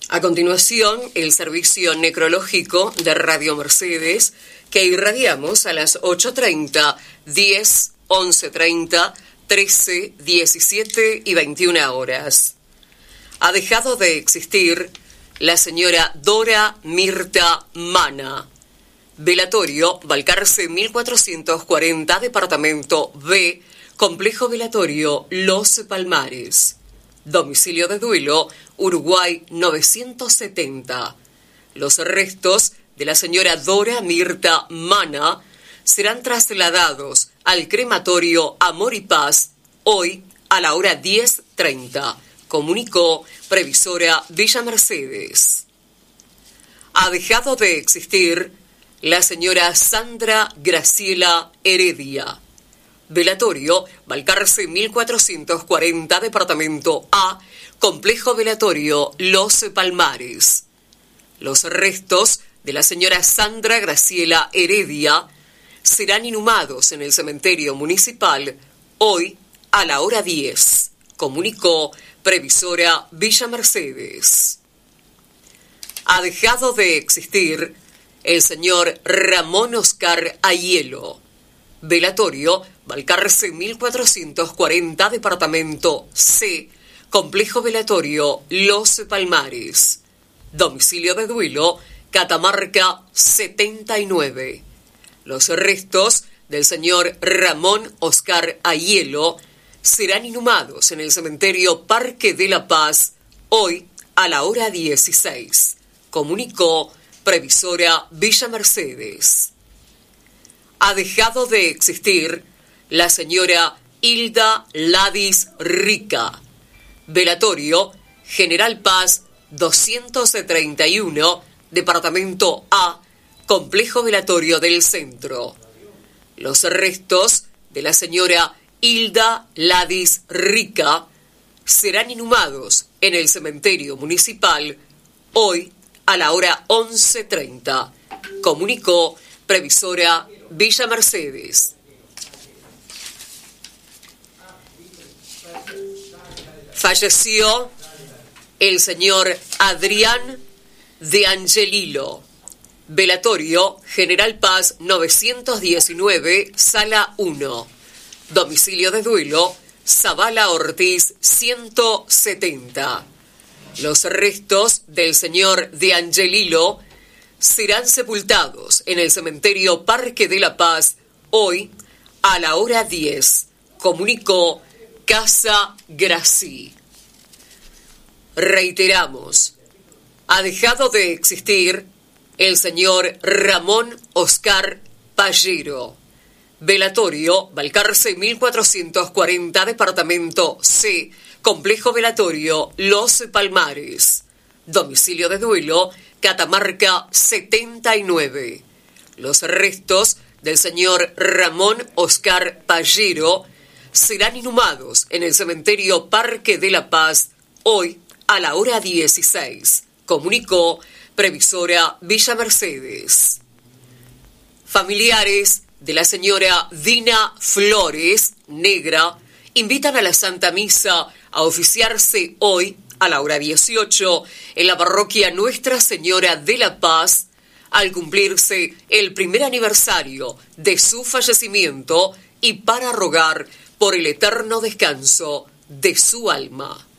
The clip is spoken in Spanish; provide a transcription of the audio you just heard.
A continuación, el servicio necrológico de Radio Mercedes, que irradiamos a las 8:30, 10, 11:30, 13, 17 y 21 horas. Ha dejado de existir la señora Dora Mirta Mana. Velatorio, Balcarce 1440, departamento B, complejo velatorio Los Palmares. Domicilio de duelo, Uruguay 970. Los restos de la señora Dora Mirta Mana serán trasladados al crematorio Amor y Paz hoy a la hora 10:30, comunicó Previsora Villa Mercedes. Ha dejado de existir la señora Sandra Graciela Heredia. Velatorio, Balcarce 1440, departamento A, complejo velatorio Los Palmares. Los restos de la señora Sandra Graciela Heredia serán inhumados en el cementerio municipal hoy a la hora 10, comunicó Previsora Villa Mercedes. Ha dejado de existir el señor Ramón Oscar Aiello. Velatorio, Balcarce 1440, departamento C, complejo velatorio Los Palmares. Domicilio de duelo, Catamarca 79. Los restos del señor Ramón Oscar Aiello serán inhumados en el cementerio Parque de la Paz hoy a la hora 16, comunicó Previsora Villa Mercedes. Ha dejado de existir la señora Hilda Ladis Rica. Velatorio, General Paz 231, departamento A, complejo velatorio del centro. Los restos de la señora Hilda Ladis Rica serán inhumados en el cementerio municipal hoy a la hora 11:30, comunicó Previsora Villa Mercedes. Falleció el señor Adrián de Angelillo. Velatorio, General Paz 919, Sala 1. Domicilio de duelo, Zavala Ortiz 170. Los restos del señor de Angelillo serán sepultados en el cementerio Parque de la Paz hoy a la hora 10, comunicó Casa Grací. Reiteramos, ha dejado de existir el señor Ramón Oscar Pallero. Velatorio, Balcarce 1440, departamento C, complejo velatorio Los Palmares. Domicilio de duelo, Catamarca 79. Los restos del señor Ramón Oscar Pallero serán inhumados en el cementerio Parque de la Paz hoy a la hora 16, comunicó Previsora Villa Mercedes. Familiares de la señora Dina Flores, negra, invitan a la Santa Misa a oficiarse hoy a la hora 18 en la parroquia Nuestra Señora de la Paz, al cumplirse el primer aniversario de su fallecimiento y para rogar por el eterno descanso de su alma.